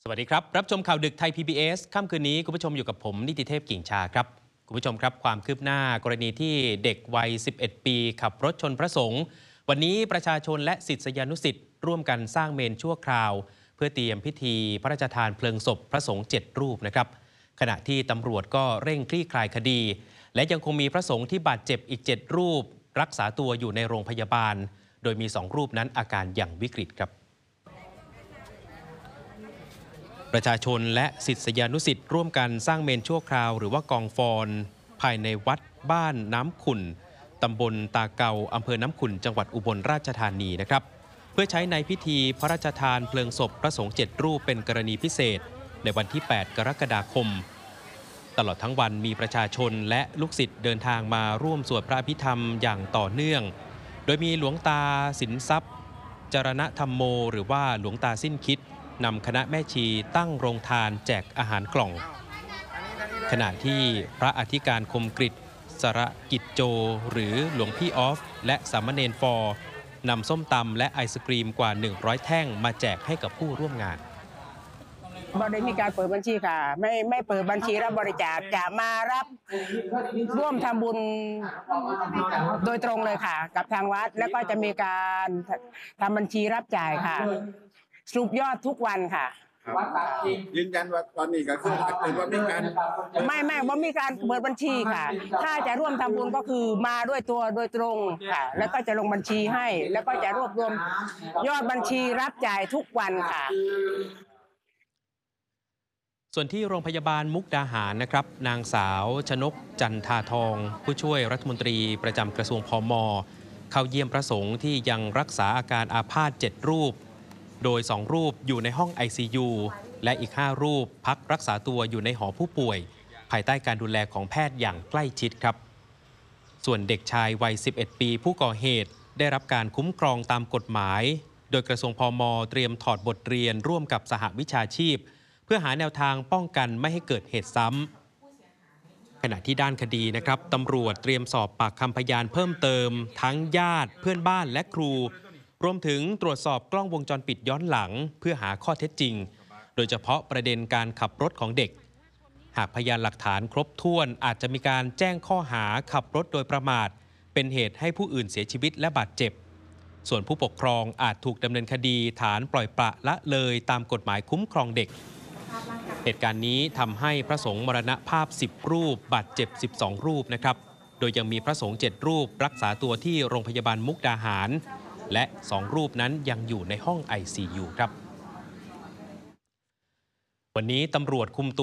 สวัสดีครับรับชมข่าวดึกไทย PBS ค่ำคืนนี้คุณผู้ชมอยู่กับผมนิติเทพกิ่งชาครับคุณผู้ชมครับความคืบหน้ากรณีที่เด็กวัย 11 ปีขับรถชนพระสงฆ์วันนี้ประชาชนและศิษยานุศิษย์ร่วมกันสร้างเมนชั่วคราวเพื่อเตรียมพิธีพระราชทานเพลิงศพพระสงฆ์7 รูปนะครับขณะที่ตำรวจก็เร่งคลี่คลายคดีและยังคงมีพระสงฆ์ที่บาดเจ็บอีก7 รูปรักษาตัวอยู่ในโรงพยาบาลโดยมี2 รูปนั้นอาการอย่างวิกฤตครับประชาชนและศิษยานุศิษย์ร่วมกันสร้างเมนชั่วคราวหรือว่ากองฟอนภายในวัดบ้านน้ำขุ่นตำบลตาเกาอำเภอน้ำขุ่นจังหวัดอุบลราชธานีนะครับเพื่อใช้ในพิธีพระราชทานเพลิงศพพระสงฆ์7 รูปเป็นกรณีพิเศษในวันที่ 8 กรกฎาคมตลอดทั้งวันมีประชาชนและลูกศิษย์เดินทางมาร่วมสวดพระอภิธรรมอย่างต่อเนื่องโดยมีหลวงตาสินทรัพย์จรณธรรมโมหรือว่าหลวงตาสิ้นคิดนำคณะแม่ชีตั้งโรงทานแจกอาหารกล่องขณะที่พระอธิการคมกฤษสระกิจโจหรือหลวงพี่ออฟและสามเณรฟอนำส้มตำและไอศกรีมกว่า100แท่งมาแจกให้กับผู้ร่วมงานบ่ได้มีการเปิดบัญชีค่ะไม่เปิดบัญชีรับบริจาคจะมารับร่วมทำบุญโดยตรงเลยค่ะกับทางวัดแล้วก็จะมีการทำบัญชีรับจ่ายค่ะสรุปยอดทุกวันค่ะยืนยันว่าตอนนี้ก็คือถ้าเกิดว่ามีการไม่ว่ามีการเปิดบัญชีค่ะถ้าจะร่วมทำบุญก็คือมาด้วยตัวโดยตรงค่ะแล้วก็จะลงบัญชีให้แล้วก็จะรวบรวมยอดบัญชีรับจ่ายทุกวันค่ะส่วนที่โรงพยาบาลมุกดาหารนะครับนางสาวชนกจันทาทองผู้ช่วยรัฐมนตรีประจำกระทรวงพม.เข้าเยี่ยมพระสงฆ์ที่ยังรักษาอาการอาพาธ7 รูปโดย2 รูปอยู่ในห้อง ICU และอีก5 รูปพักรักษาตัวอยู่ในหอผู้ป่วยภายใต้การดูแลของแพทย์อย่างใกล้ชิดครับส่วนเด็กชายวัย 11 ปีผู้ก่อเหตุได้รับการคุ้มครองตามกฎหมายโดยกระทรวงพม.เตรียมถอดบทเรียนร่วมกับสหวิชาชีพเพื่อหาแนวทางป้องกันไม่ให้เกิดเหตุซ้ำขณะที่ด้านคดีนะครับตำรวจเตรียมสอบปากคำพยานเพิ่มเติมทั้งญาติเพื่อนบ้านและครูรวมถึงตรวจสอบกล้องวงจรปิดย้อนหลังเพื่อหาข้อเท็จจริงโดยเฉพาะประเด็นการขับรถของเด็กหากพยานหลักฐานครบถ้วนอาจจะมีการแจ้งข้อหาขับรถโดยประมาทเป็นเหตุให้ผู้อื่นเสียชีวิตและบาดเจ็บส่วนผู้ปกครองอาจถูกดำเนินคดีฐานปล่อยปละละเลยตามกฎหมายคุ้มครองเด็กเหตุการณ์นี้ทำให้พระสงฆ์มรณภาพ10 รูปบาดเจ็บ12 รูปนะครับโดยยังมีพระสงฆ์7 รูปรักษาตัวที่โรงพยาบาลมุกดาหารและ2 รูปนั้นยังอยู่ในห้อง ICU ครับวันนี้ตำรวจคุมตัว